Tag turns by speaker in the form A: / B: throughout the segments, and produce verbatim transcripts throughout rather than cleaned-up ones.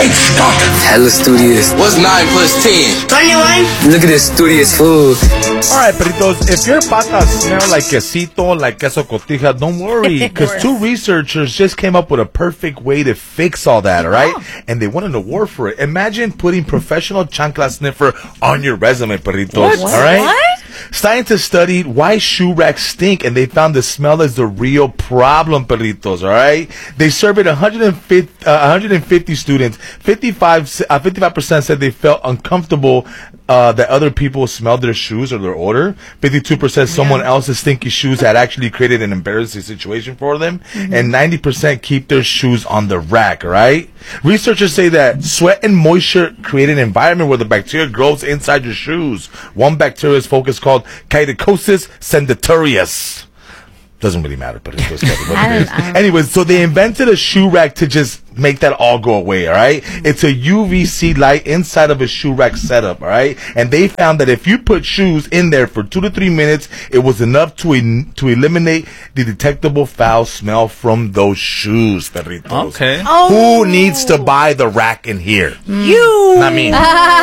A: Great Scott!
B: Hella studious.
C: What's nine plus ten?
A: twenty-one.
B: Look at this studious food.
D: Alright, peritos, if your patas smell like quesito, like queso cotija, don't worry, because two researchers just came up with a perfect way to fix all that, alright? Oh. And they won an award for it. Imagine putting professional chancla sniffer on your resume, peritos, alright?
E: What?
D: Scientists studied why shoe racks stink, and they found the smell is the real problem, peritos, alright? They surveyed one hundred fifty, uh, one hundred fifty students. fifty-five, uh, fifty-five percent said they felt uncomfortable uh, that other people smelled their shoes or their odor. fifty-two percent someone yeah. else's stinky shoes had actually created an embarrassing situation for them. Mm-hmm. And ninety percent keep their shoes on the rack, right? Researchers say that sweat and moisture create an environment where the bacteria grows inside your shoes. One bacteria is focused called Chyticosis sedentarius. Doesn't really matter, but it was what it is. Anyways, so they invented a shoe rack to just make that all go away, all right? It's a U V C light inside of a shoe rack setup, all right? And they found that if you put shoes in there for two to three minutes, it was enough to en- to eliminate the detectable foul smell from those shoes, perritos.
F: Okay.
D: Oh. Who needs to buy the rack in here?
E: You!
D: Not me.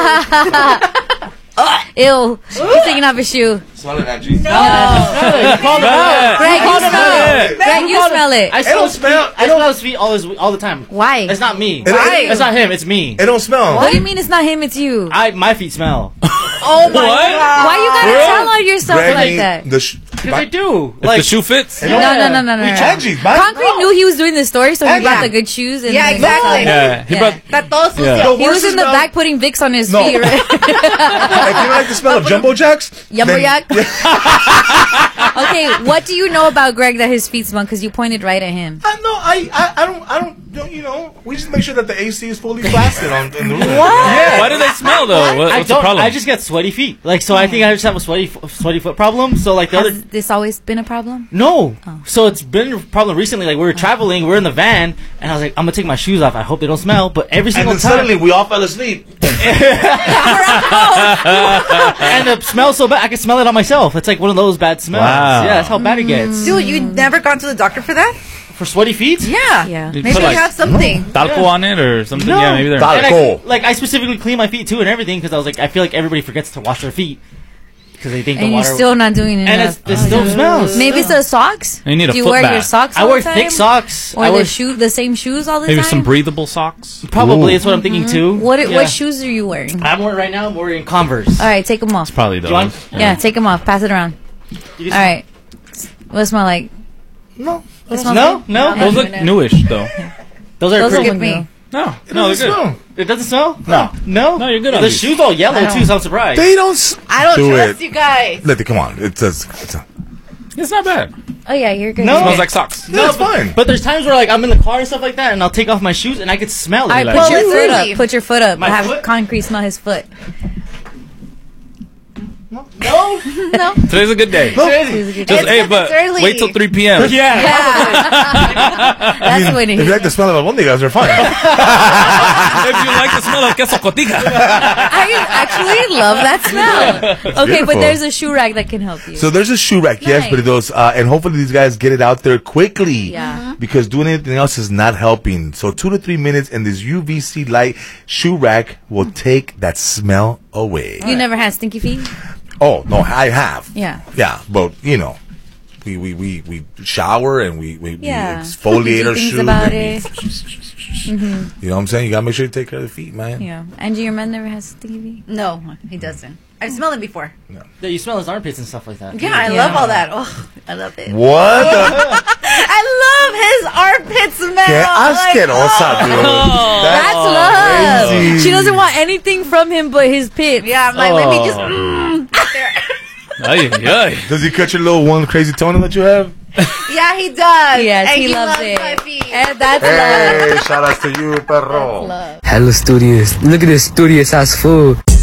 E: Ew. He's taking off his shoe.
D: Smell it, Angie.
E: No. no.
F: You called him out.
E: Greg, you smell it.
F: it.
E: Greg, you smell it.
F: I smell his feet. I smell his feet all, his, all the time.
E: Why?
F: It's not me.
D: It,
E: Why?
F: It's not him. It's me.
D: It don't smell.
E: What do you mean it's not him, it's you?
F: I My feet smell.
E: Oh my
F: What?
E: God. Why you gotta
F: Bro?
E: tell on yourself
D: Greg,
E: like that?
D: The sh-
F: Because I do.
G: If the shoe fits?
E: No, no, no, no, no. no.
D: Angie, mine-
E: Concrete
D: no.
E: knew he was doing this story, so he
D: Angie.
E: brought the good shoes. And
H: Yeah, exactly.
G: Yeah, he
E: Yeah.
G: brought.
H: Está todo sucio.
G: Yeah.
D: The
E: He was
D: worst
E: in the
D: smell-
E: back putting Vicks on his
D: No.
E: feet. Right?
D: If you don't like the smell of Jumbo Jacks,
E: Jumbo
D: then-
E: Jack? Okay, what do you know about Greg that his feet smell? Because you pointed right at him.
D: I know. I, I, I don't. I don't. don't you know? We just make sure that the A C is fully blasted on in the room.
E: What?
D: Yeah.
G: Why do they smell though? What,
F: I
G: what's the
F: don't.
G: problem?
F: I just get sweaty feet. Like, so I think I just have a sweaty, sweaty foot problem. So like the
E: Has
F: other.
E: this always been a problem?
F: No.
E: Oh.
F: So it's been a problem recently. Like we were traveling, we were in the van, and I was like, I'm gonna take my shoes off. I hope they don't smell. But every
D: And
F: single
D: then
F: time,
D: suddenly we all fell asleep.
F: and the smell so bad, I can smell it on myself. It's like one of those bad smells.
G: Wow.
F: Yeah, that's how bad it gets.
H: Dude, you never gone to the doctor for that?
F: For sweaty feet?
H: Yeah.
E: Yeah.
G: Did
H: Maybe
G: put,
H: you
G: like,
H: have something.
G: talco on it or something?
F: No.
G: Yeah, maybe they're.
D: Talco.
F: And I,
D: Cool.
F: like I specifically clean my feet too and everything because I was like, I feel like everybody forgets to wash their feet because they think
E: And
F: the
E: you're
F: water.
E: still not doing enough.
F: and it's, it still smells.
E: Maybe it's the socks.
G: You need a
E: Do you
G: foot
E: wear
G: bath.
E: your socks
F: I
E: all
F: wear
E: the time?
F: thick socks.
E: Or
F: I
E: the
F: wear
E: shoe, the same shoes all the
G: Maybe
E: time?
G: some breathable socks.
F: probably.
D: Ooh.
F: That's what I'm thinking too.
E: What
F: Yeah.
E: what shoes are you wearing?
F: I'm wearing right now. I'm wearing Converse.
E: All right, take them off.
G: Probably those.
F: you want-
E: Yeah, take them off. Pass it around.
F: You
E: All right. What does it smell like?
D: No.
E: It smells
F: No,
E: good?
F: no.
G: Those look newish though.
F: Those are
E: Those
F: pretty.
E: are with me.
G: No,
D: It
G: no,
D: doesn't
G: they're good.
D: smell.
F: It doesn't smell.
D: No.
F: No,
G: No, you're good on
F: The
G: these.
F: shoes all yellow too, so I'm surprised.
D: They don't. S-
H: I don't
D: do
H: trust
D: it.
H: you guys.
D: Let it, come on. It says. It's a,
G: It's not bad.
E: Oh yeah, you're good.
F: No.
G: It smells like socks.
D: no, it's fine.
F: But there's times where like I'm in the car and stuff like that, and I'll take off my shoes and I could smell it.
E: All right,
F: like,
E: put your
H: Well,
E: foot
H: really?
E: up. Put your foot up.
F: My
E: Have
F: foot?
E: Concrete smell his foot.
F: no.
E: No.
G: Today's a good day.
F: Crazy.
G: Just
H: It's
G: hey,
H: because
G: but
H: it's early.
G: wait till three p.m.
F: Yeah.
E: That's the way to
D: If you
E: hear.
D: like the smell of albondigas, they're fine.
G: If you like the smell of queso cotija.
E: I actually love that smell. Okay,
D: beautiful.
E: but there's a shoe rack that can help you.
D: So there's a shoe rack, yes,
E: Nice.
D: but those, uh, and hopefully these guys get it out there quickly.
E: Yeah.
D: Because doing anything else is not helping. So two to three minutes, and this U V C light shoe rack will take that smell away.
E: you never had stinky feet?
D: Oh no, I have.
E: Yeah.
D: Yeah, but you know, we we we, we shower and we we,
E: Yeah.
D: we exfoliate
E: Do
D: our
E: things
D: shoes.
E: about
D: and
E: it.
D: we- You know what I'm saying? You gotta make sure you take care of the feet, man.
E: Yeah. Angie, your man never has stinky feet?
H: No, he doesn't. I've smelled him before.
F: Yeah, you smell his armpits and stuff like that.
H: Yeah, I
E: Yeah.
H: love all that. Oh, I love it.
D: What? the?
H: I love his armpit smell.
D: Qué asquerosa,
H: Like,
D: dude.
E: That's
D: That's
E: love.
D: crazy.
E: She doesn't want anything from him but his pit.
H: Yeah, I'm like, let me just. Mm, out there.
G: Ay, ay.
D: Does he cut your little one crazy toenail that you have?
H: Yeah, he does.
E: Yes,
H: and
E: he,
H: he
E: loves,
H: loves my
E: it.
H: feet.
E: And that's love.
D: Hey, shout out to you, perro.
E: Love.
B: Hella studious. Look at this studious ass food.